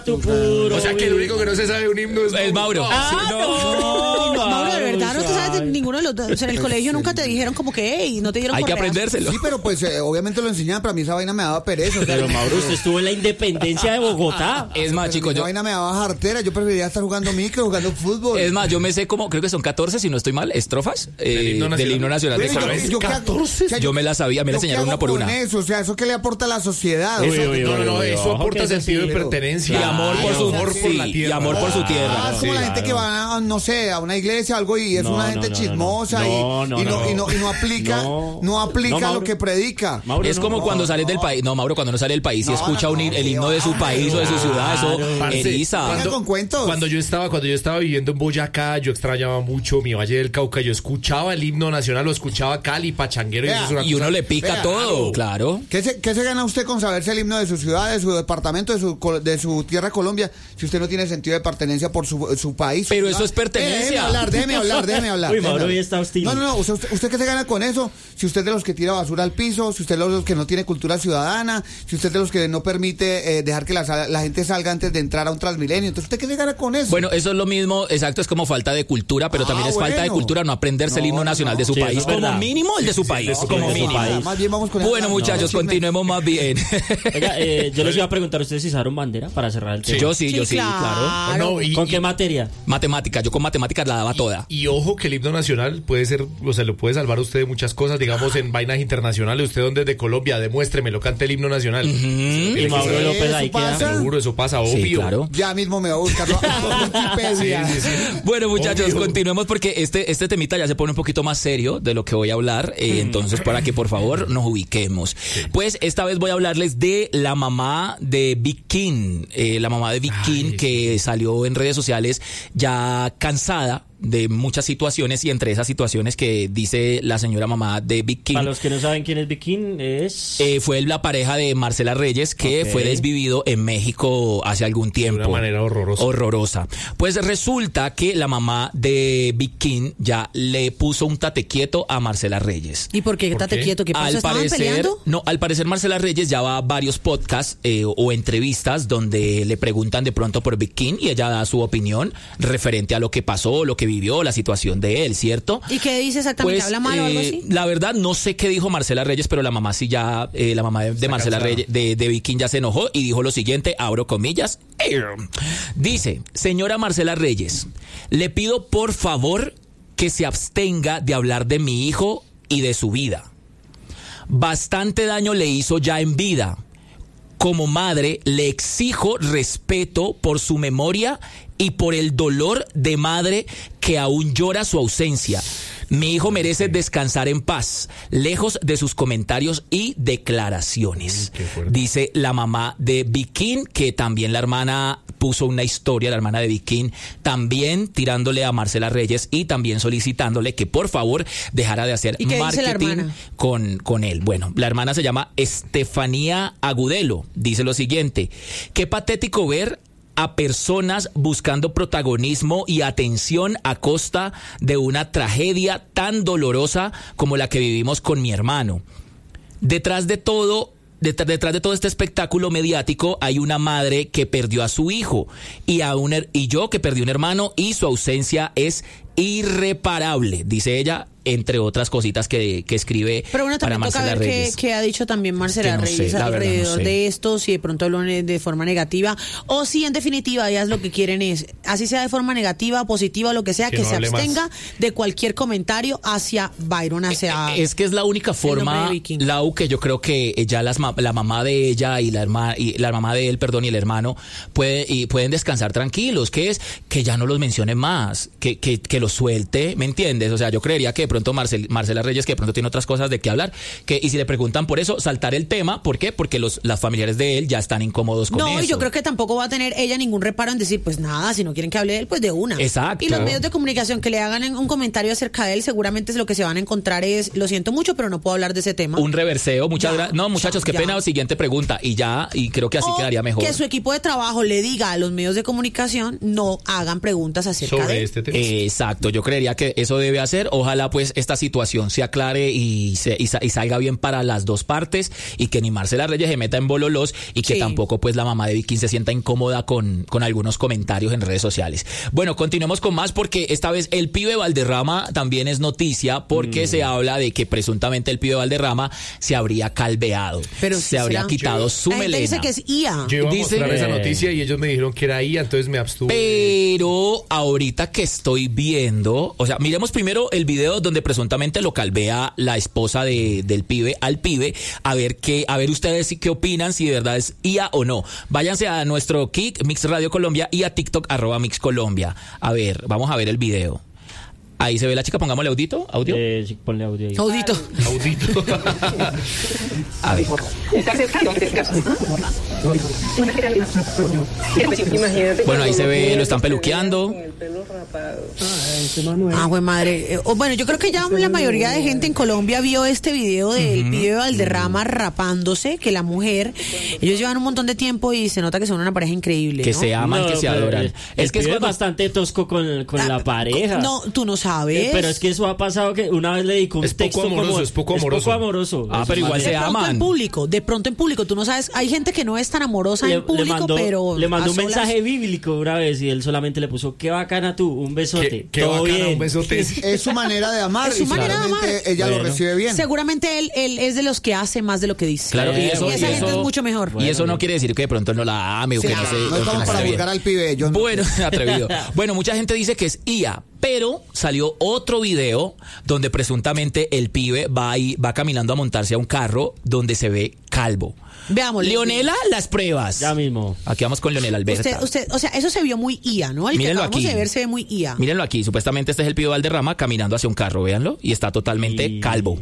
O sea que el único que no se sabe un himno es Mauro. Mauro, de verdad no te sabes de ninguno de los dos. O sea, en el colegio nunca te dijeron como que, hey, no te dieron Hay que correas. aprendérselo. Sí, pero pues obviamente lo enseñaban, pero a mí esa vaina me daba pereza. O sea, Pero Mauro, usted estuvo en la independencia de Bogotá. Es más, chicos, esa vaina me daba jartera. Yo prefería estar jugando micro, jugando fútbol. Es más, yo me sé como, creo que son 14, si no estoy mal, estrofas del himno nacional de Bueno, Colombia. yo qué hago- Yo me la sabía, me la ¿yo qué enseñaron hago una por con una. Eso, o sea, ¿eso qué le aporta a la sociedad? No, eso ojo, aporta que sentido de sí. pertenencia. Y amor por su amor por la sí, tierra. y amor por su tierra. Es como la gente que va, no sé, a una iglesia o algo y es una gente chismosa y no aplica Mauro. lo que predica. Mauro, Es como cuando sales del país. No, Mauro, cuando no sale del país y escucha el himno de su país o de su ciudad, eso Parce, eriza. Venga con cuentos. Cuando yo estaba viviendo en Boyacá, yo extrañaba mucho mi Valle del Cauca. Yo escuchaba el himno nacional, lo escuchaba Cali, Pachanguero. Vea, Y, eso es una Y uno cosa- le pica Vea, todo, claro. ¿Qué se gana usted con saberse el himno de su ciudad, de su departamento, de su tierra Colombia, si usted no tiene sentido de pertenencia por su país? Pero su eso es pertenencia. Déjeme hablar. Uy, Mauro hoy está hostil. No, ¿usted qué se gana con eso? Si usted es de los que tira basura al piso, si usted es de los que no tiene cultura ciudadana, si usted es de los que no permite dejar que la gente salga antes de entrar a un Transmilenio, entonces ¿usted qué se gana con eso? Bueno, eso es lo mismo, exacto, es como falta de cultura, pero también es falta de bueno. cultura no aprenderse el himno nacional de su Sí, país, eso es como verdad. mínimo el de su país, como de su mínimo. país. Más bien vamos con Bueno, muchachos, continuemos más bien. Oiga, yo les iba a preguntar, ¿ustedes izaron bandera para cerrar el tema? Yo sí, claro. No, y- ¿Con qué y- materia? Matemáticas, yo con matemáticas la daba toda. Y ojo que el himno nacional puede ser, o sea, lo puede salvar a usted de muchas cosas, digamos en vainas internacionales. Usted donde es de Colombia, demuéstremelo, cante el himno nacional. Y Mauro López ahí ¿Eso pasa? queda. Seguro, eso pasa, obvio. Sí, claro. Ya mismo me voy a buscarlo a Wikipedia. Sí. Bueno, muchachos, Obvio. continuemos porque este temita ya se pone un poquito más serio de lo que voy a hablar. Entonces, para que por favor nos ubiquemos. Pues esta vez voy a hablarles de la mamá de Big King. La mamá de Big King que salió en redes sociales ya cansada de muchas situaciones y entre esas situaciones que dice la señora mamá de Big King. Para los que no saben quién es Bikín, es... Fue la pareja de Marcela Reyes que fue desvivido en México hace algún tiempo. De una manera horrorosa. Horrorosa. Pues resulta que la mamá de Big King ya le puso un tate quieto a Marcela Reyes. ¿Y por qué estate qué? quieto? ¿Qué pasó? ¿Estaban peleando? No, al parecer Marcela Reyes ya va a varios podcasts o entrevistas donde le preguntan de pronto por Big King y ella da su opinión referente a lo que pasó, lo que vivió, la situación de él, ¿cierto? ¿Y qué dice exactamente? Pues, ¿Habla mal o algo así? la verdad no sé qué dijo Marcela Reyes, pero la mamá sí ya, la mamá de Marcela cansada. Reyes, de Big King ya se enojó y dijo lo siguiente, abro comillas, dice, señora Marcela Reyes, le pido por favor que se abstenga de hablar de mi hijo y de su vida. Bastante daño le hizo ya en vida. Como madre, le exijo respeto por su memoria y por el dolor de madre que aún llora su ausencia. Mi hijo merece descansar en paz, lejos de sus comentarios y declaraciones. Qué fuerte. Dice la mamá de Big King, que también la hermana puso una historia, la hermana de Big King, también tirándole a Marcela Reyes y también solicitándole que por favor dejara de hacer ¿Y qué dice la marketing hermana? con él. Bueno, la hermana se llama Estefanía Agudelo. Dice lo siguiente: qué patético ver a personas buscando protagonismo y atención a costa de una tragedia tan dolorosa como la que vivimos con mi hermano. Detrás de todo este espectáculo mediático hay una madre que perdió a su hijo y yo que perdí un hermano y su ausencia es irreparable, dice ella, entre otras cositas que escribe Pero bueno, para también toca Marcela ver Reyes. qué ha dicho también Marcela no sé, Reyes la verdad, alrededor no sé. de esto, si de pronto habló de forma negativa, o si en definitiva ellas lo que quieren es, así sea de forma negativa, positiva, lo que sea, Que que no se hable abstenga de cualquier comentario hacia Byron, hacia... Es que es la única nombre forma, de Viking. Lau, que yo creo que ya la mamá de ella y la mamá de él, perdón, y el hermano pueden descansar tranquilos, que es que ya no los mencione más, que los suelte, ¿me entiendes? O sea, yo creería que de pronto Marcela Reyes, que de pronto tiene otras cosas de qué hablar, y si le preguntan por eso, saltar el tema. ¿Por qué? Porque las familiares de él ya están incómodos con eso. No, y yo creo que tampoco va a tener ella ningún reparo en decir, pues nada, si no quieren que hable de él, pues de una. Exacto. Y los medios de comunicación que le hagan un comentario acerca de él, seguramente lo que se van a encontrar es, lo siento mucho, pero no puedo hablar de ese tema. Un reverseo, Ya, no, muchachos, qué ya. pena, siguiente pregunta, y creo que así O quedaría mejor. que su equipo de trabajo le diga a los medios de comunicación, no hagan preguntas acerca Sobre de él. este tema. Exacto, yo creería que eso debe hacer. Ojalá pues pues esta situación se aclare y salga bien para las dos partes, y que ni Marcela Reyes se meta en bololos, y que tampoco pues la mamá de Vicky se sienta incómoda con algunos comentarios en redes sociales. Bueno, continuemos con más, porque esta vez el pibe Valderrama también es noticia, porque se habla de que presuntamente el pibe Valderrama se habría calveado, pero se habría quitado su la gente melena. dice que es IA. Yo iba a Dice- mostrar esa noticia y ellos me dijeron que era IA, entonces me abstuve. Pero ahorita que estoy viendo, o sea, miremos primero el video donde presuntamente lo calvea la esposa del pibe al pibe, a ver ustedes qué opinan, si de verdad es IA o no. Váyanse a nuestro Kik, Mix Radio Colombia, y a TikTok, @Mix Colombia. A ver, vamos a ver el video. Ahí se ve la chica, pongámosle audio. Sí, ponle audio ahí. Audito. Audito. A ver. Bueno, ahí se ve, lo están peluqueando. Güey, madre. Bueno, yo creo que ya la mayoría de gente en Colombia vio este video del pibe Valderrama rapándose, que la mujer, ellos llevan un montón de tiempo y se nota que son una pareja increíble, Que ¿no? se aman, que se pero adoran. Es que es cuando- bastante tosco con la pareja. No, tú no sabes. Pero es que eso ha pasado, que una vez le dedicó un Es poco texto amoroso, como... es poco amoroso. Ah, pero igual se de pronto aman. de pronto en público, tú no sabes, hay gente que no es tan amorosa en público, pero le mandó a un solas- mensaje bíblico una vez y él solamente le puso: qué bacana tú, un besote. Qué todo bacana, bien. un besote. Es su manera de amar. Es su y manera de seguramente amar. ella lo Bueno. recibe bien. Seguramente él es de los que hace más de lo que dice. Claro, y eso, esa y gente eso- es mucho mejor. Y eso no quiere decir que de pronto no la ame o Sí, que no se. No o que estamos no para esté bien. juzgar al pibe. Yo no. Bueno, atrevido. Bueno, mucha gente dice que es IA, pero salió otro video donde presuntamente el pibe va caminando a montarse a un carro donde se ve calvo. Veamos. Leonela, las pruebas. Ya mismo. Aquí vamos con Leonela Alberta. O sea, eso se vio muy IA, ¿no? El Mírenlo que acabamos aquí. de ver se ve muy IA. Mírenlo aquí, supuestamente este es el pibe Valderrama caminando hacia un carro, véanlo, y está totalmente Y- calvo.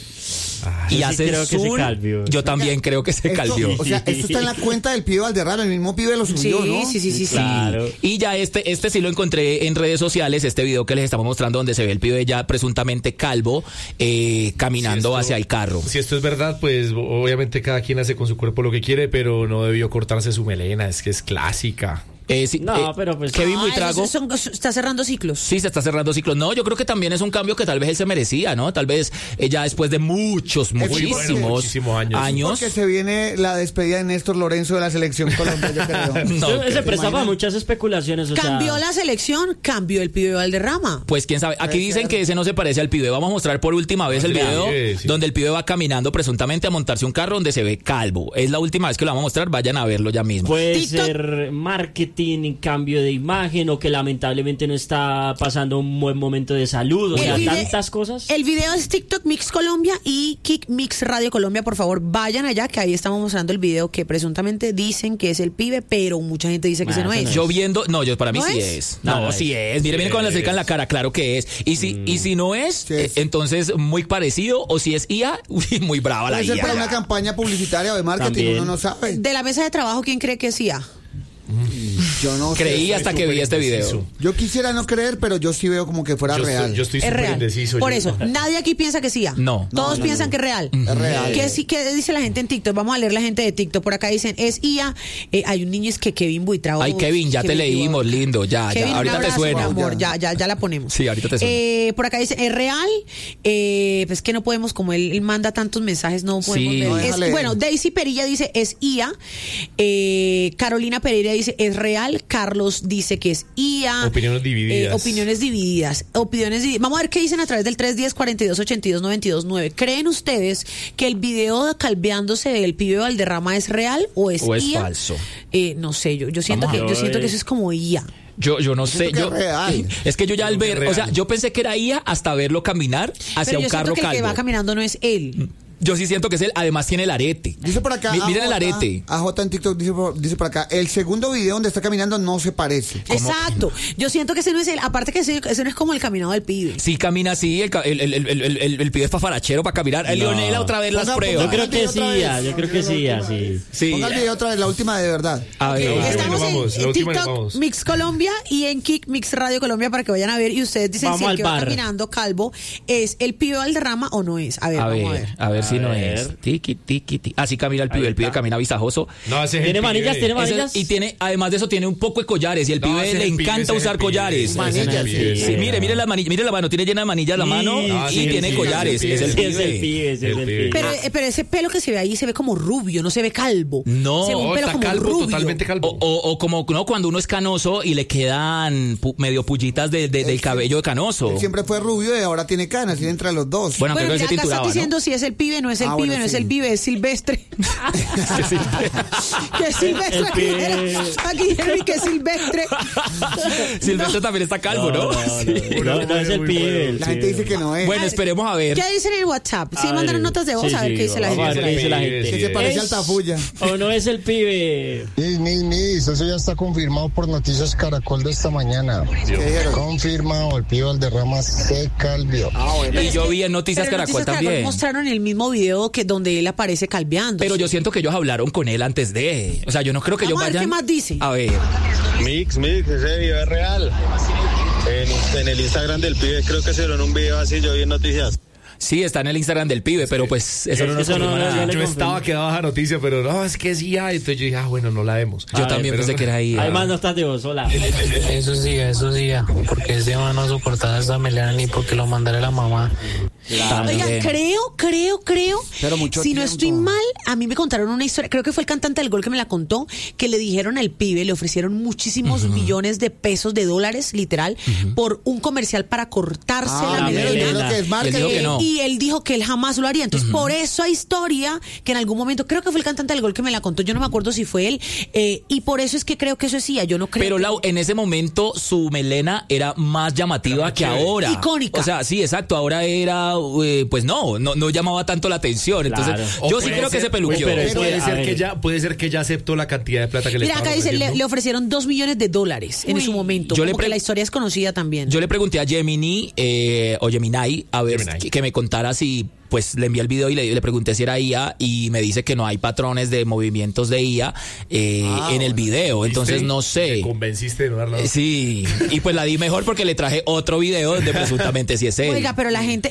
Y Yo sí hace creo que se zoom. calvió. Yo también creo que se Esto- calvió. O sea, esto está en la cuenta del pibe Valderrama. El mismo pibe lo subió, Sí, ¿no? sí. Claro. Y ya este sí lo encontré en redes sociales, este video que les estamos mostrando donde se ve el pibe ya presuntamente calvo, caminando Si esto- hacia el carro. Si esto es verdad, pues obviamente cada quien hace con su cuerpo lo que quiere, pero no debió cortarse su melena, es que es clásica. Sí, No, pero pues- Kevin Ah, Buitrago. está cerrando ciclos. Sí, se está cerrando ciclos. No, yo creo que también es un cambio que tal vez él se merecía, ¿no? Tal vez ya después de muchísimos muchísimos años. Porque se viene la despedida de Néstor Lorenzo de la selección Colombia, yo creo. No, Eso se creo. prestaba para muchas especulaciones. Cambió la selección, cambió el pibe Valderrama. Pues quién sabe. Aquí dicen que ese no se parece al pibe. Vamos a mostrar por última vez el video sí. donde el pibe va caminando presuntamente a montarse un carro donde se ve calvo. Es la última vez que lo vamos a mostrar. Vayan a verlo ya mismo. Puede TikTok. ser marketing, cambio de imagen, o que lamentablemente no está pasando un buen momento de salud, o El sea, video- tantas cosas. El video es TikTok Mix Colombia y Kik Mix Radio Colombia. Por favor, vayan allá, que ahí estamos mostrando el video que presuntamente dicen que es el pibe, pero mucha gente dice que ese no eso es. no Yo viendo, no, yo para mí ¿No sí es? es. No, No, no sí es. es. Mire, miren Sí cuando le es. acercan la cara, claro que es. Y si no es, Sí es. entonces muy parecido, o si es IA, uy, muy brava la Puede ser IA. para una campaña publicitaria o de marketing, También. uno no sabe. De la mesa de trabajo, ¿quién cree que es IA? Yo no Creí sé. hasta que vi este video. Yo quisiera no creer, pero yo sí veo como que fuera real. Yo estoy Es súper real. indeciso. Por yo- eso, nadie aquí piensa que es IA. No. Todos piensan que es real. Es real. ¿Qué dice la gente en TikTok? Vamos a leer la gente de TikTok. Por acá dicen, es IA. Hay un niño, es que Kevin Buitrago. Ay, Kevin, ya te leímos, lindo, ya, Kevin, ya. un Ahorita abrazo, te suena. mi amor, ya la ponemos. Sí, ahorita te suena. Por acá dice, es real. Pues que no podemos, como él manda tantos mensajes, no podemos Sí. ver. No, déjale. Bueno, Daisy Perilla dice, es IA. Carolina Pereira dice, es real. Carlos dice que es IA. Opiniones divididas. Opiniones divididas. Vamos a ver qué dicen a través del 310-42-82-929. ¿Creen ustedes que el video calveándose del pibe Valderrama es real o es ¿O IA? es falso? No sé, yo siento Vamos a yo siento que eso es como IA. Yo no sé, siento que es real. es que yo ya al ver, real. o sea, yo pensé que era IA hasta verlo caminar hacia Pero un yo carro siento que el que calvo. va caminando no es él. Yo sí siento que es él, además tiene el arete. Dice por acá. Miren el AJ, arete. AJ en TikTok dice por acá. El segundo video donde está caminando no se parece. Exacto. Yo siento que ese no es él. Aparte que ese no es como el caminado del pibe. Sí camina así, el pibe es fafarachero para caminar. El Leonela otra vez las Ponga- pruebas. Yo creo que Otra sí, vez. yo creo que sí, así. Sí. Ponga el video otra vez, la última de verdad. A ver. La última Estamos nos vamos, en la última nos TikTok vamos. Mix Colombia y en Kik Mix Radio Colombia para que vayan a ver. Y ustedes dicen Vamos si el al que va bar. caminando calvo es el pibe Valderrama o no es. A ver, A vamos ver si no es. Tiki, tiki, tiki. Así camina el pibe. El pibe camina visajoso. No, ese es ¿Tiene el manillas? pibe. ¿Tiene manillas? Y tiene, además de eso, tiene un poco de collares. Y el No, pibe ese es le el pibe, encanta ese es usar el pibe, collares. ese es el Manillas, pibe. Sí, mire la manilla, mire la mano, tiene llena de manillas la mano No, y sí, tiene sí, collares. sí, Es el Sí, pibe. es el pibe, ese es el pibe. Pero ese pelo que se ve ahí se ve como rubio, no se ve calvo. No, se ve un pelo está como calvo, rubio. totalmente calvo. O como no, cuando uno es canoso y le quedan medio pullitas del cabello canoso. Él siempre fue rubio y ahora tiene canas, y entre los dos. Bueno, Bueno, creo que ya se acá tinturaba, está ¿no? diciendo si es el pibe, no es el Ah, pibe, bueno, no es sí. el pibe, es Silvestre. Que es Silvestre, El aquí pibe. dijeron que es Silvestre. Silvestre también está calvo, ¿no? Sí. No, es el pibe. La gente dice que no es. Bueno, esperemos a ver. ¿Qué dicen en el WhatsApp? Sí, A mandaron ver, notas de voz sí, a ver sí, qué dice la vamos a gente. ver qué dice la Sí, gente. Que se parece ¿Es al Tafuya. ¿O no es el pibe? Eso ya está confirmado por Noticias Caracol de esta mañana. Confirmado, el pibe Valderrama se calvió. Y yo vi en Noticias Pero Caracol Noticias también. mostraron el mismo video que donde él aparece calveando. Pero yo siento que ellos hablaron con él antes de. O sea, yo no creo que ellos Vamos a ver vayan. qué más dice. A ver. Mix, ese video es real. En el Instagram del pibe creo que se vieron un video así, yo vi en noticias. Sí, está en el Instagram del pibe, pero pues eso no nos Eso no, confirma nada. ya le Yo confirmo. estaba que daba esa noticia, pero no, es que sí hay. Entonces yo dije, bueno, no la vemos. Yo también pero pensé que era ahí. Además, no estás de voz, hola. Eso sí, porque ese man no soportaba esta melena ni porque lo mandara la mamá. También. Oiga, creo, Pero mucho si no tiempo. estoy mal, a mí me contaron una historia, creo que fue el cantante del Gol que me la contó, que le dijeron al pibe, le ofrecieron muchísimos millones de pesos, de dólares, literal, por un comercial para cortarse la la melena. melena. Yo creo que es Y él marketing. dijo que no. Y él dijo que él jamás lo haría. Entonces, por eso hay historia que en algún momento, creo que fue el cantante del Gol que me la contó, yo no me acuerdo si fue él, y por eso es que creo que eso decía, yo no creo. Pero Lau, en ese momento su melena era más llamativa Era más que chévere. ahora. Icónica. O sea, sí, exacto. Ahora era, pues no llamaba tanto la atención. Entonces, Claro. yo O sí puede creo que ser- se peluqueó. pero es que, puede a ser ver. que ya aceptó la cantidad de plata que le Mira, acá estaban dice, ofreciendo. le ofrecieron $2 millones en su momento. Yo le Como que pre- la historia es conocida también. Yo le pregunté a Gemini o Gemini a ver Gemini. que me contara si pues le envié el video y le pregunté si era IA y me dice que no hay patrones de movimientos de IA en el video, entonces ¿Viste? no sé. Te convenciste de no darla. Sí, y pues la di mejor porque le traje otro video donde presuntamente sí es él. Oiga, pero la gente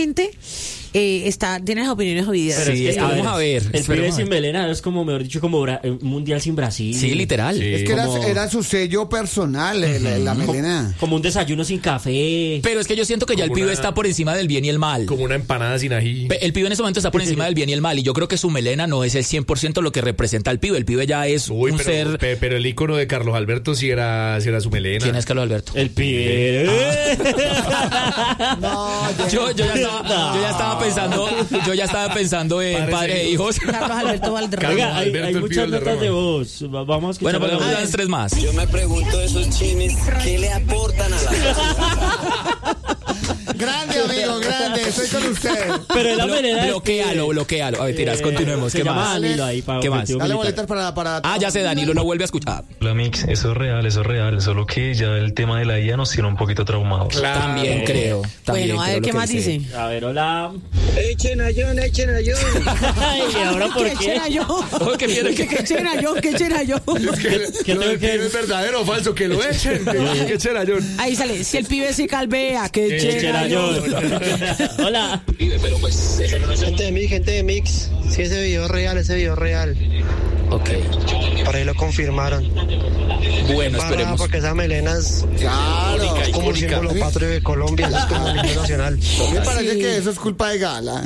tiene las opiniones divididas. Sí, es que, vamos a ver, El esperemos pibe a sin ver. melena es como, mejor dicho, como un mundial sin Brasil. Sí, literal. Sí. Es que como- era su sello personal, la melena. Como un desayuno sin café. Pero es que yo siento que ya el Como pibe una- está por encima del bien y el mal. Como una empanada sin ají. El pibe en ese momento está por encima del bien y el mal y yo creo que su melena no es el 100% lo que representa al pibe. El pibe ya es Uy, un pero, ser... pero el ícono de Carlos Alberto sí era su melena. ¿Quién es Carlos Alberto? El pibe. No, Yo ya estaba pensando en Padres padre e e hijos. Carlos Alberto Valderrama. Oiga, hay Alberto, el muchas pibe del notas de Derrama. voz. Vamos a escuchar. Bueno, pues vamos a las 3 más. Yo me pregunto esos chimis, ¿qué le aportan a la grande, amigo, grande, estoy con usted. Pero la melena. Bloquéalo. A ver, tiras, continuemos. Se ¿Qué llama más? Danilo ahí para ¿Qué más? objetivo Dale militar. boletas para... Ah, ya sé, Danilo lo vuelve a escuchar. La Mix, eso es real, solo que ya el tema de la IA nos tiene un poquito traumados. Claro. También creo. También Bueno, a creo ver lo qué que más dice. A ver, hola. Echen a John. Ay, ¿y ahora por ¿Qué qué? era yo? Oh, qué miedo, ¿Qué era yo? ¿Qué era yo? ¿Qué Lo tengo del que pibe es verdadero o falso, que lo echen. Que chera, John. Ahí sale, si el pibe se calvea, que Era yo. yo. Hola. Gente de Mix, sí, ese video es real. Ok. Por ahí lo confirmaron. Bueno, esperemos. Porque esa melena es Claro. como un símbolo patrio de Colombia, es como un himno nacional. Me parece que eso es culpa de Gala.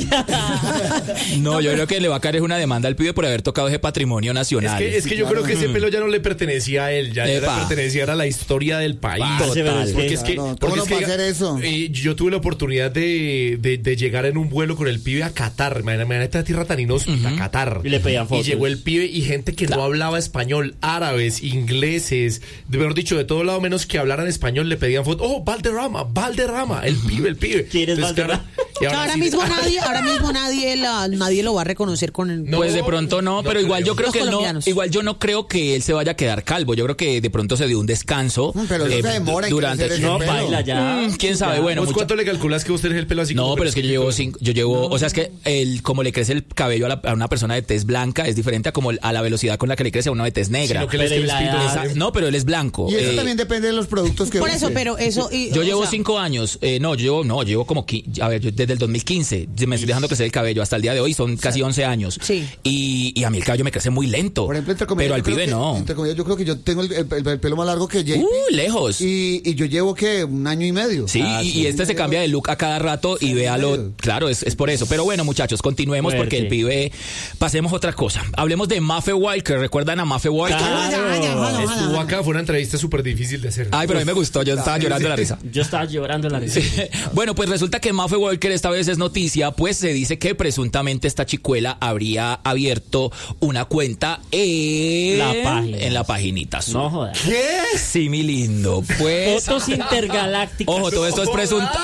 No, yo creo que le va a caer una demanda al pibe por haber tocado ese patrimonio nacional. Es que yo creo que ese pelo ya no le pertenecía a él, ya le Epa. pertenecía a la historia del país. Total. Porque es que, Claro, porque ¿cómo no es que, va a hacer eso? yo tuve la oportunidad de llegar en un vuelo con el pibe a Qatar. Imagínate esta tierra tan inhóspita, a Qatar. Y le pedían fotos. Y llegó el pibe y gente que no hablaba español, árabes, ingleses, mejor dicho, de todo lado menos que hablaran español, le pedían fotos. Oh, Valderrama, el pibe. ¿Quién es Entonces, Valderrama? y Ahora sí- mismo nadie lo va a reconocer con el... No, Pues de pronto no, pero igual yo creo Los que él no, colombianos. igual yo no creo que él se vaya a quedar calvo. Yo creo que de pronto se dio un descanso. Pero eso se demora en durante crecer ese No, pelo. baila ya. quién sabe, Ya. bueno, ¿Vos mucha- cuánto le calculas que vos tenés el pelo así? No, como pero es que yo llevo, o sea, es que como le crece el cabello a una persona de tez blanca es diferente a como a la velocidad con la que le crece a una de tez negra. Sino que le Pero y la crespito, edad. No, pero él es blanco. Y eso también depende de los productos que Por eso, use. pero eso... Yo o llevo sea, 5 años. Llevo como... A ver, desde desde el 2015. Me estoy dejando crecer el cabello hasta el día de hoy, son casi 11 años. Sí. Y a mí el cabello me crece muy lento. Por ejemplo, entre comillas, pero al pibe no. Entre comillas, yo creo que yo tengo el pelo más largo que JP. Lejos. Y yo llevo, ¿qué? 1 año y medio. Sí, y este se cambia de look a cada rato y véalo. Claro, es por eso. Pero bueno, muchachos, continuemos porque el pibe... Pasemos a otra cosa. Hablemos de Maffe Walker. ¿Recuerdan a Maffe Walker? Estuvo acá, fue una entrevista súper difícil de hacer. Ay, pero a mí me gustó, yo estaba llorando la risa. Yo estaba llorando la risa. Sí. Bueno, pues resulta que Maffe Walker esta vez es noticia, pues se dice que presuntamente esta chicuela habría abierto una cuenta en la paginita azul. No jodas. ¿Qué? Sí, mi lindo. Pues fotos intergalácticas. Ojo, todo esto es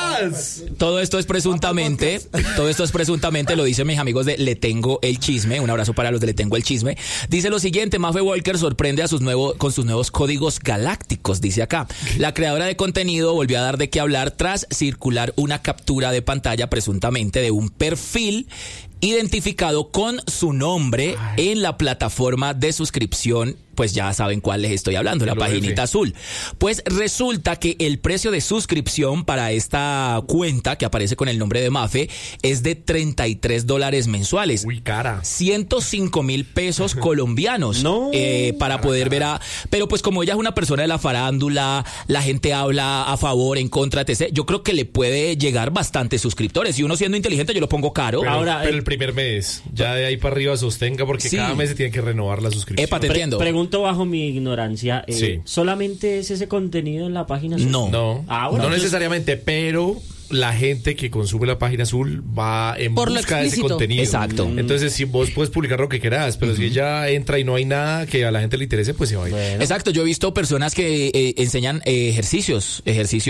presuntamente, lo dicen mis amigos de Le Tengo el Chisme. Un abrazo para los de Le Tengo el Chisme. Dice lo siguiente: Maffe Walker sorprende con sus nuevos códigos galácticos, dice acá. La creadora de contenido volvió a dar de qué hablar tras circular una captura de pantalla presuntamente de un perfil identificado con su nombre en la plataforma de suscripción. Pues ya saben cuál les estoy hablando, la paginita azul. Pues resulta que el precio de suscripción para esta cuenta que aparece con el nombre de Maffe es de $33 mensuales. Uy, cara. 105,000 pesos colombianos. No. Para poder ver a... Pero pues como ella es una persona de la farándula, la gente habla a favor, en contra, etc. Yo creo que le puede llegar bastantes suscriptores. Y uno siendo inteligente yo lo pongo caro. Pero el primer mes, ya de ahí para arriba sostenga porque cada mes se tiene que renovar la suscripción. Te entiendo. Pregunto bajo mi ignorancia, ¿solamente es ese contenido en la página azul? No. No necesariamente, pero la gente que consume la página azul va en busca de ese contenido. Exacto. Entonces, si vos puedes publicar lo que quieras, pero si ella entra y no hay nada que a la gente le interese, pues se va a ir. Bueno. Exacto. Yo he visto personas que enseñan ejercicios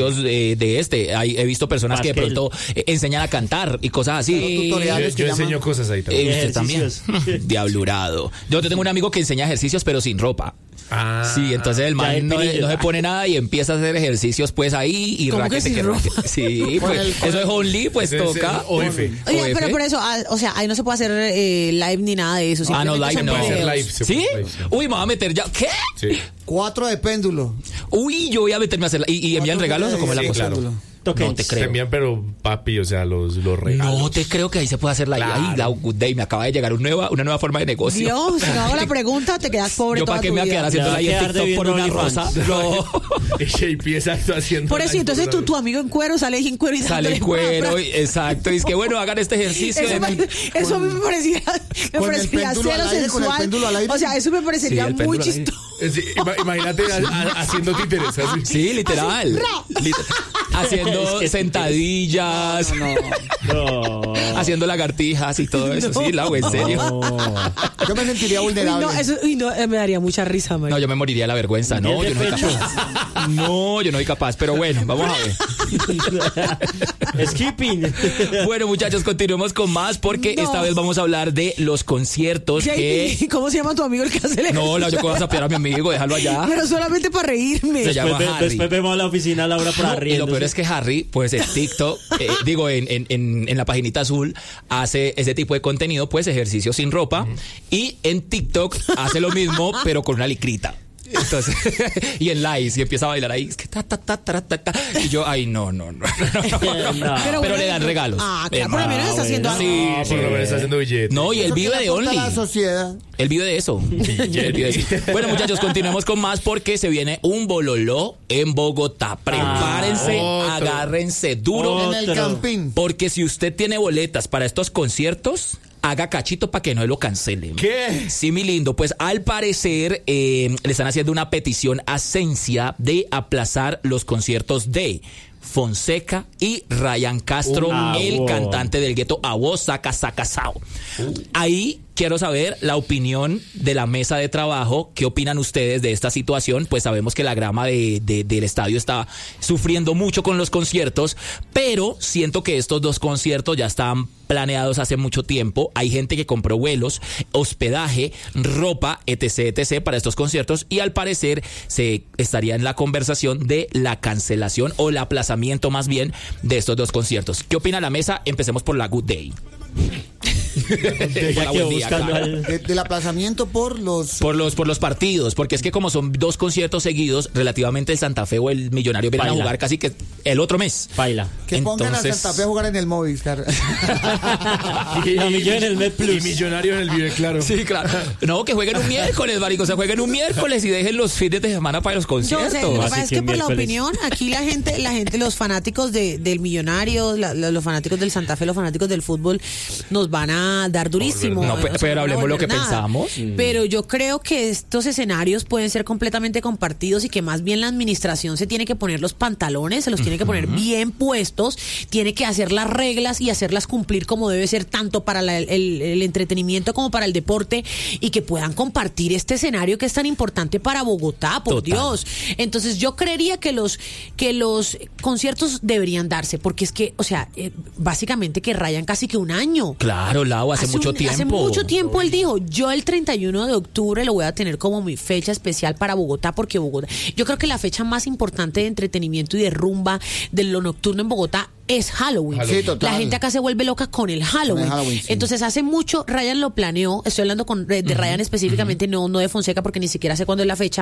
he visto personas que de pronto enseñan a cantar y cosas así. Yo enseño cosas ahí también. Usted también. Diablurado. Yo tengo un amigo que enseña ejercicios, pero sin ropa. Sí, entonces el man no se pone nada y empieza a hacer ejercicios pues ahí y raquete que raquete. Sí, pues eso es only, pues toca. OF. Oye, pero por eso, o sea, ahí no se puede hacer live ni nada de eso. No, live no. ¿Sí? Uy, me voy a meter ya. ¿Qué? Sí. 4 de péndulo. Uy, yo voy a meterme a hacer. ¿Y envían regalos o cómo es la cosa? Claro. No te creo. Te envían, pero papi, o sea, los regalos. No te creo que ahí se puede hacer la Good Day. Me acaba de llegar una nueva forma de negocio. Dios, si no hago la pregunta, te quedas pobre. Yo para qué me voy a quedar haciendo la en TikTok por una rosa. No. JP, exacto, haciendo. Por eso, entonces tu amigo en cuero sale en cuero y sale en cuero, exacto. Y es que bueno, hagan este ejercicio. Eso a mí me parecía cero sensual. O sea, eso me parecería muy chistoso. Imagínate haciendo títeres así. Sí, literal. Haciendo sentadillas, haciendo lagartijas y todo eso. Sí, lo hago en serio. Yo me sentiría vulnerable. Me daría mucha risa, man. No, yo me moriría de la vergüenza. No, yo no soy capaz. No, yo no soy capaz. Pero bueno, vamos a ver. Skipping. Bueno, muchachos, continuemos con más porque esta vez vamos a hablar de los conciertos que... ¿Cómo se llama tu amigo el que hace el No, yo voy a sapear a mi amigo, déjalo allá. Pero solamente para reírme. Se llama Harry. Después vemos a la oficina a Laura para riendo. Y lo peor es que Harry, pues en TikTok, en la paginita azul, hace ese tipo de contenido, pues ejercicio sin ropa, y en TikTok hace lo mismo, pero con una licrita. Entonces, y en live, y empieza a bailar ahí, y yo, ay, no. Pero le dan regalos. Claro, por lo menos está haciendo algo. Sí, por lo menos está haciendo billetes. No, y él vive de Only. La sociedad. Él vive de eso. Bueno, muchachos, continuemos con más porque se viene un bololó en Bogotá. Prepárense, agárrense duro. En el campín. Porque si usted tiene boletas para estos conciertos, haga cachito para que no lo cancelen. ¿Qué? Sí, mi lindo. Pues al parecer le están haciendo una petición a Cencia de aplazar los conciertos de Fonseca y Ryan Castro, el cantante del gueto A Vos Saca Sao. Ahí quiero saber la opinión de la mesa de trabajo. ¿Qué opinan ustedes de esta situación? Pues sabemos que la grama del estadio está sufriendo mucho con los conciertos, pero siento que estos dos conciertos ya están planeados hace mucho tiempo. Hay gente que compró vuelos, hospedaje, ropa, etc. para estos conciertos, y al parecer se estaría en la conversación de la cancelación o el aplazamiento más bien de estos dos conciertos. ¿Qué opina la mesa? Empecemos por la Good Day. Ya quedó buscando al... Del aplazamiento por los partidos, porque es que como son 2 conciertos seguidos, relativamente el Santa Fe o el Millonario vienen a jugar casi que el otro mes. Baila. Que pongan a Santa Fe a jugar en el Movistar. Y en el Med Plus. Y Millonario en el Vive Claro. Sí, claro. No, que jueguen un miércoles, marico, o sea, jueguen un miércoles y dejen los fines de semana para los conciertos. Yo sé, lo que pasa es que por la opinión, aquí la gente, los fanáticos del Millonario, los fanáticos del Santa Fe, los fanáticos del fútbol, nos van a dar durísimo. No, pero hablemos lo que pensamos. Pero yo creo que estos escenarios pueden ser completamente compartidos y que más bien la administración se tiene que poner los pantalones, se los tiene que poner bien puestos, tiene que hacer las reglas y hacerlas cumplir como debe ser, tanto para el entretenimiento como para el deporte, y que puedan compartir este escenario que es tan importante para Bogotá, por Dios. Entonces yo creería que los conciertos deberían darse, porque es que, o sea, básicamente que rayan casi que un año. Claro, Lau, hace mucho tiempo. Hace mucho tiempo él dijo, yo el 31 de octubre lo voy a tener como mi fecha especial para Bogotá, porque Bogotá, yo creo que la fecha más importante de entretenimiento y de rumba de lo nocturno en Bogotá es Halloween. Sí, total. La gente acá se vuelve loca con el Halloween. Sí. Entonces hace mucho Ryan lo planeó, estoy hablando de Ryan específicamente, no de Fonseca, porque ni siquiera sé cuándo es la fecha.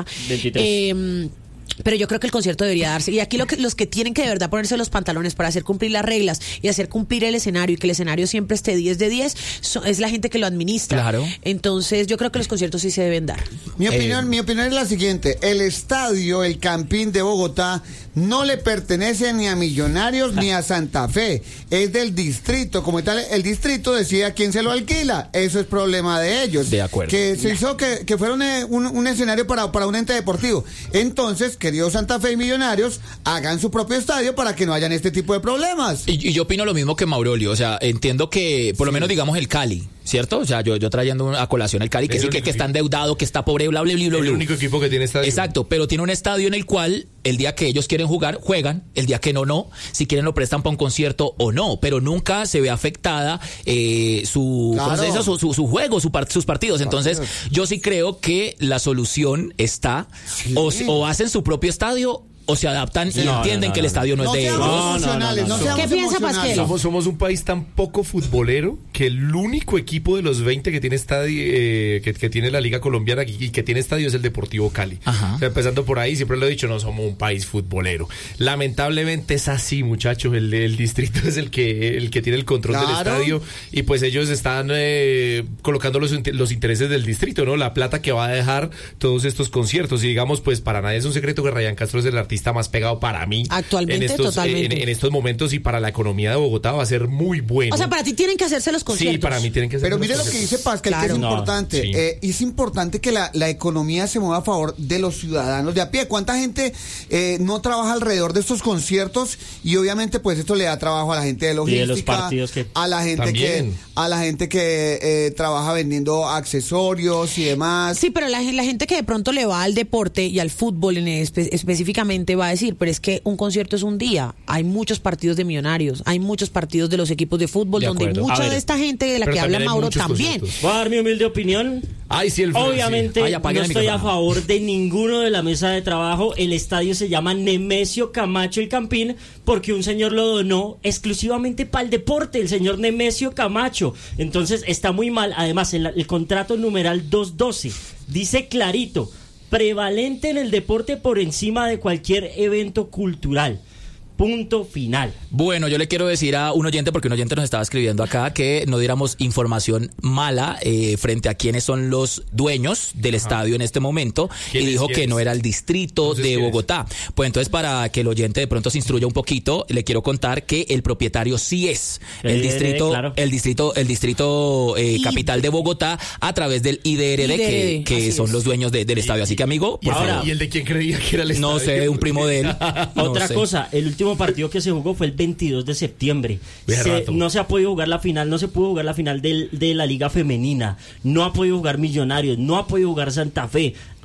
23. Pero yo creo que el concierto debería darse. Y aquí los que tienen que de verdad ponerse los pantalones para hacer cumplir las reglas y hacer cumplir el escenario, y que el escenario siempre esté 10 de 10, es la gente que lo administra. Claro. Entonces yo creo que los conciertos sí se deben dar. Mi opinión es la siguiente: el estadio, el Campín de Bogotá, no le pertenece ni a Millonarios ni a Santa Fe, es del distrito. Como tal, el distrito decide a quién se lo alquila. Eso es problema de ellos. De acuerdo. Que se hizo que fuera un escenario para un ente deportivo. Entonces, queridos Santa Fe y Millonarios, hagan su propio estadio para que no hayan este tipo de problemas. Y yo opino lo mismo que Maurolio, o sea, entiendo que por lo menos digamos el Cali, ¿cierto? O sea, yo trayendo a colación el Cali, que sí que está endeudado, que está pobre, bla, bla, bla, bla. El único equipo que tiene estadio. Exacto, pero tiene un estadio en el cual el día que ellos quieren jugar, juegan, el día que no, si quieren lo prestan para un concierto o no, pero nunca se ve afectada su juego, sus partidos. Entonces, yo sí creo que la solución está, o hacen su propio estadio, o se adaptan y entienden que el estadio no es de ellos. ¿Qué piensa Pasquel? Somos un país tan poco futbolero que el único equipo de los 20 que tiene estadio, que tiene la Liga Colombiana y que tiene estadio es el Deportivo Cali. O sea, empezando por ahí, siempre lo he dicho, no somos un país futbolero. Lamentablemente es así, muchachos. El distrito es el que tiene el control del estadio, y pues ellos están colocando los intereses del distrito, ¿no? La plata que va a dejar todos estos conciertos. Y digamos, pues para nadie es un secreto que Ryan Castro es el artista más pegado para mí actualmente, totalmente. En estos momentos, y para la economía de Bogotá va a ser muy bueno. O sea, para ti tienen que hacerse los conciertos. Sí, para mí tienen que hacerse. Pero mire lo que dice Pascal, que es importante. Sí. Es importante que la economía se mueva a favor de los ciudadanos de a pie. ¿Cuánta gente no trabaja alrededor de estos conciertos? Y obviamente pues esto le da trabajo a la gente de logística, y de los partidos a la gente que trabaja vendiendo accesorios y demás. Sí, pero la gente que de pronto le va al deporte y al fútbol específicamente va a decir, pero es que un concierto es un día. Hay muchos partidos de Millonarios, hay muchos partidos de los equipos de fútbol, donde mucha de esta gente de la que habla Mauro también. Voy a dar mi humilde opinión. Obviamente no estoy a favor de ninguno de la mesa de trabajo. El estadio se llama Nemesio Camacho el Campín porque un señor lo donó exclusivamente para el deporte, el señor Nemesio Camacho. Entonces está muy mal. Además, el contrato numeral 212 dice clarito: prevalente en el deporte por encima de cualquier evento cultural. Punto final. Bueno, yo le quiero decir a un oyente, porque un oyente nos estaba escribiendo acá, que no diéramos información mala frente a quiénes son los dueños del estadio en este momento, y dijo que no era el distrito de Bogotá. Pues entonces, para que el oyente de pronto se instruya un poquito, le quiero contar que el propietario sí es el distrito, claro, el distrito capital de Bogotá, a través del IDRD, que son los dueños del estadio. Así que, amigo, por favor. ¿Y el de quién creía que era el estadio? No sé, un primo de él. Otra cosa, el último partido que se jugó fue el 22 de septiembre. No se ha podido jugar la final, no se pudo jugar la final de la Liga Femenina. No ha podido jugar Millonarios, no ha podido jugar Santa Fe.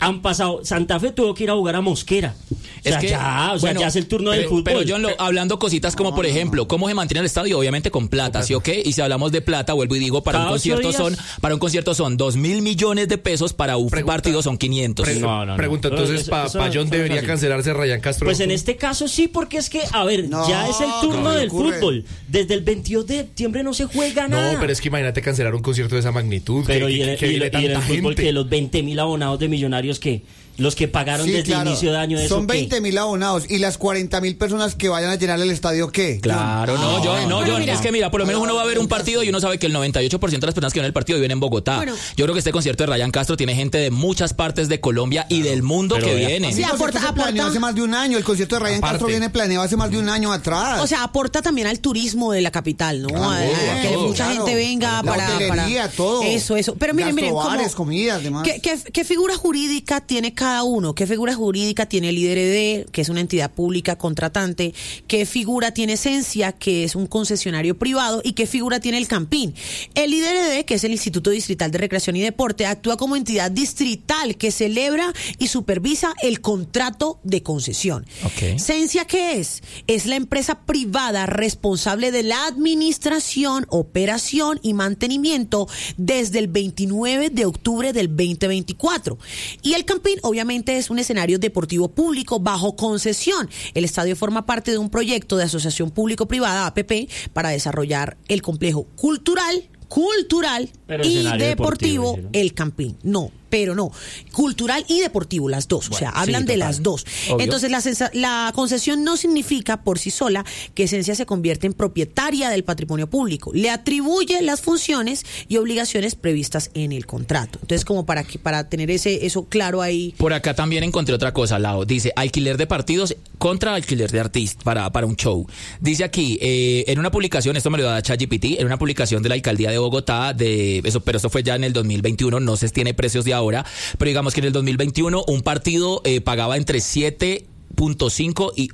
han pasado. Santa Fe tuvo que ir a jugar a Mosquera. Es que, ya es el turno del fútbol. Pero John, hablando cositas como, por ejemplo, ¿cómo se mantiene el estadio? Obviamente con plata, ¿sí o qué? Y si hablamos de plata, vuelvo y digo, para un concierto son 2.000 millones de pesos, para un partido son 500. Pregunta, entonces, ¿para John debería cancelarse Ryan Castro? Pues en este caso sí, porque es que, a ver, ya es el turno del fútbol. Desde el 22 de septiembre no se juega nada. No, pero es que imagínate cancelar un concierto de esa magnitud. Pero y el fútbol, que los 20.000 abonados de Millonarios, que los que pagaron desde el inicio de año de son 20.000 abonados, y las 40.000 personas que vayan a llenar el estadio, ¿qué? Claro, John, es que mira, por lo menos uno va a ver un partido y uno sabe que el 98% de las personas que ven el partido viven en Bogotá. Bueno, yo creo que este concierto de Ryan Castro tiene gente de muchas partes de Colombia y del mundo que viene. Sí, planeó hace más de un año, el concierto de Ryan Castro viene planeado hace más de un año atrás. O sea, aporta también al turismo de la capital, ¿no? Que mucha gente venga para todo. Eso. Pero miren, bares, comidas, demás. ¿Qué figura jurídica tiene cada uno? ¿Qué figura jurídica tiene el IDRD, que es una entidad pública contratante? ¿Qué figura tiene Esencia, que es un concesionario privado? ¿Y qué figura tiene el Campín? El IDRD, que es el Instituto Distrital de Recreación y Deporte, actúa como entidad distrital que celebra y supervisa el contrato de concesión. Okay. ¿Esencia qué es? Es la empresa privada responsable de la administración, operación y mantenimiento desde el 29 de octubre del 2024. Y el Campín, obviamente, es un escenario deportivo público bajo concesión. El estadio forma parte de un proyecto de asociación público-privada, APP, para desarrollar el complejo cultural y deportivo, el Campín. Cultural y deportivo, las dos. Bueno, o sea, hablan de las dos. Obvio. Entonces, la concesión no significa por sí sola que Esencia se convierte en propietaria del patrimonio público. Le atribuye las funciones y obligaciones previstas en el contrato. Entonces, como para tener eso claro ahí. Por acá también encontré otra cosa, Lau. Dice, alquiler de partidos contra alquiler de artistas para un show. Dice aquí, en una publicación, esto me lo da ChatGPT, en una publicación de la Alcaldía de Bogotá, pero eso fue ya en el 2021, no se tiene precios de ahora, pero digamos que en el 2021 un partido pagaba entre 7.5 y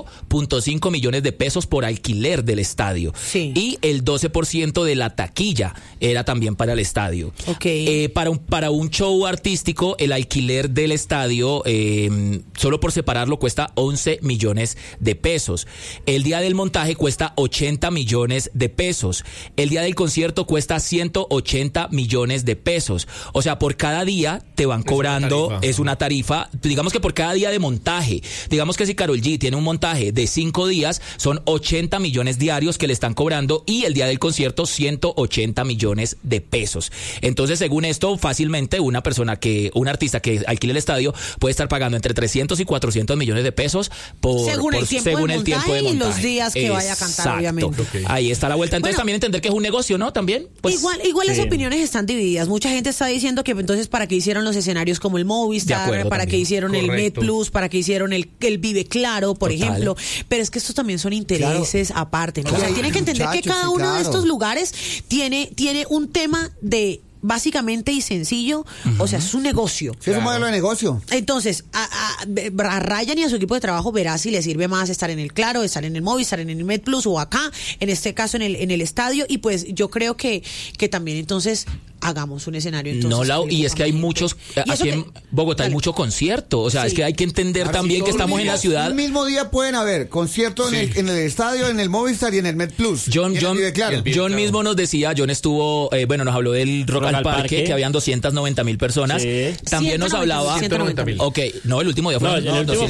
8.5 millones de pesos por alquiler del estadio. Sí. Y el 12% de la taquilla era también para el estadio. Okay. Para un show artístico, el alquiler del estadio, solo por separarlo, cuesta 11 millones de pesos. El día del montaje cuesta 80 millones de pesos. El día del concierto cuesta 180 millones de pesos. O sea, por cada día te van cobrando, es una tarifa, digamos que por cada día de montaje. Digamos que si Karol G tiene un montaje de 5 días, son 80 millones diarios que le están cobrando, y el día del concierto 180 millones de pesos. Entonces, según esto, fácilmente un artista que alquile el estadio puede estar pagando entre 300 y 400 millones de pesos según el tiempo de montaje y los días que vaya a cantar, obviamente. Okay. Ahí está la vuelta. Entonces, también entender que es un negocio, ¿no? También. Pues, igual las opiniones están divididas. Mucha gente está diciendo que entonces para qué hicieron los escenarios como el Movistar, para qué hicieron el MedPlus, para qué hicieron el Vive Claro, por ejemplo, pero es que estos también son intereses aparte, ¿no? O sea, tienen que entender que cada uno de estos lugares tiene un tema de básicamente y sencillo, o sea, es un negocio. Sí, es un modelo de negocio. Entonces, a Ryan y a su equipo de trabajo verá si le sirve más estar en el Claro, estar en el Movistar, en el MedPlus o acá, en este caso en el estadio, y pues yo creo que también entonces hagamos un escenario. Entonces, no, Lau, y es que hay muchos, aquí en Bogotá hay mucho concierto, o sea, es que hay que entender también que estamos en la ciudad. El mismo día pueden haber conciertos en el estadio, en el Movistar y en el MedPlus. John mismo nos decía, John estuvo, nos habló del Rock al Parque, que habían 290,000 personas. Sí. También nos hablaba 190,000. Ok, no, el último día fueron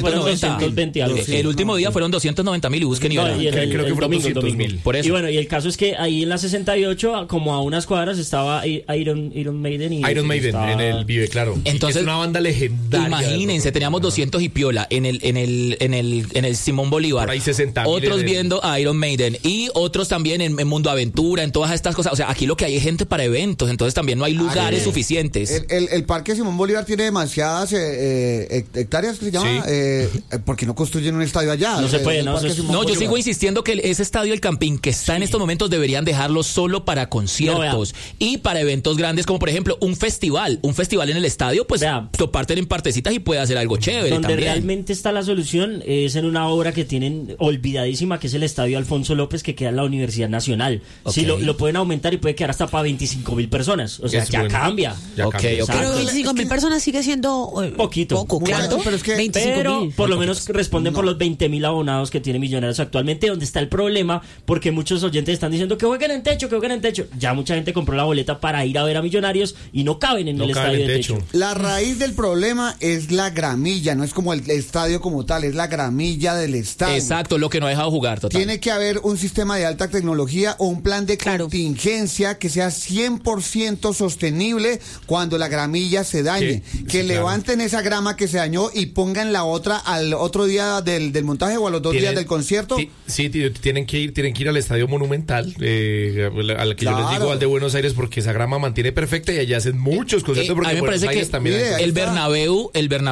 220 algo. El último día fueron 290,000 y busquen y verán. Creo que fueron 200,000. Por eso. Y bueno, y el caso es que ahí en la 68, como a unas cuadras, estaba Iron Maiden en el Vive Claro. Entonces, es una banda legendaria. Imagínense, teníamos 200 y piola en el Simón Bolívar. Por ahí 60,000. Otros viendo a Iron Maiden y otros también en Mundo Aventura, en todas estas cosas. O sea, aquí lo que hay es gente para eventos, entonces también no hay lugares suficientes. El Parque Simón Bolívar tiene demasiadas hectáreas, que se llama. Sí. ¿Por qué no construyen un estadio allá? No se puede, no. Yo sigo insistiendo que ese estadio El Campín que está en estos momentos deberían dejarlo solo para conciertos y para eventos eventos grandes como por ejemplo un festival en el estadio, pues lo parten en partecitas y puede hacer algo chévere. Donde también realmente está la solución es en una obra que tienen olvidadísima, que es el Estadio Alfonso López, que queda en la Universidad Nacional. Sí, lo pueden aumentar y puede quedar hasta para 25,000 personas. O sea, ya cambia. Pero 25,000 personas sigue siendo poco, claro. Pero por lo menos responden por los 20,000 abonados que tiene Millonarios actualmente, donde está el problema, porque muchos oyentes están diciendo que jueguen en techo. Ya mucha gente compró la boleta para ir a ver a Millonarios y no caben en el estadio de techo. La raíz del problema es la gramilla, no es como el estadio como tal, es la gramilla del estadio. Exacto, lo que no ha dejado jugar, total. Tiene que haber un sistema de alta tecnología o un plan de contingencia que sea 100% sostenible cuando la gramilla se dañe. Levanten esa grama que se dañó y pongan la otra al otro día del montaje o a los 2 días del concierto. Sí, tienen que ir al Estadio Monumental, al que yo les digo, al de Buenos Aires, porque esa grama mantiene perfecta y allá hacen muchos conciertos. Porque a mí me parece que también el Bernabéu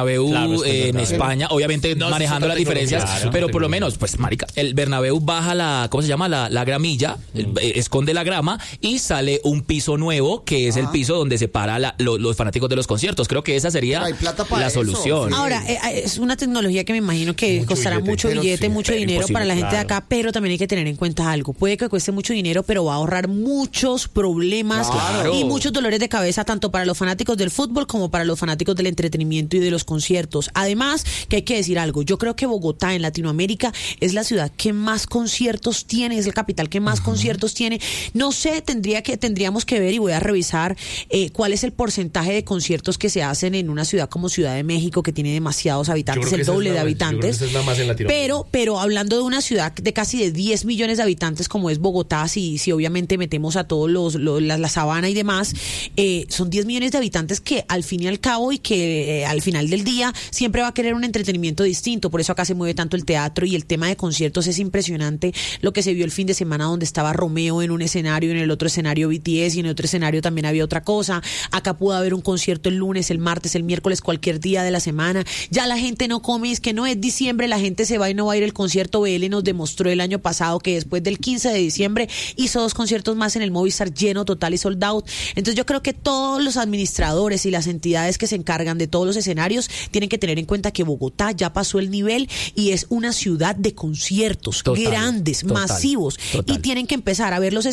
en España, obviamente manejando las diferencias, pero por lo menos, pues marica, el Bernabéu baja ¿cómo se llama? La gramilla, esconde la grama y sale un piso nuevo, que es el piso donde separa los fanáticos de los conciertos. Creo que esa sería la solución. Sí. Ahora, es una tecnología que me imagino que costará mucho billete, mucho dinero para la gente de acá, pero también hay que tener en cuenta algo. Puede que cueste mucho dinero, pero va a ahorrar muchos problemas y muchos dolores de cabeza, tanto para los fanáticos del fútbol como para los fanáticos del entretenimiento y de los conciertos. Además, que hay que decir algo. Yo creo que Bogotá en Latinoamérica es la ciudad que más conciertos tiene, es el capital que más conciertos tiene. No sé, tendríamos que ver y voy a revisar cuál es el porcentaje de conciertos que se hacen en una ciudad como Ciudad de México, que tiene demasiados habitantes, el doble de habitantes. Pero hablando de una ciudad de casi de 10 millones de habitantes como es Bogotá, si obviamente metemos a todos la sabana y demás, son 10 millones de habitantes que al fin y al cabo y que al final del día siempre va a querer un entretenimiento distinto. Por eso acá se mueve tanto el teatro y el tema de conciertos es impresionante. Lo que se vio el fin de semana donde estaba Romeo en un escenario, en el otro escenario BTS y en el otro escenario también había otra cosa. Acá pudo haber un concierto el lunes, el martes, el miércoles, cualquier día de la semana. Ya la gente no come, es que no es diciembre, la gente se va y no va a ir al concierto. BL nos demostró el año pasado que después del 15 de diciembre hizo 2 conciertos más en el Movistar lleno total y sold out. Entonces yo creo que todos los administradores y las entidades que se encargan de todos los escenarios tienen que tener en cuenta que Bogotá ya pasó el nivel y es una ciudad de conciertos grandes, masivos, y tienen que empezar a ver los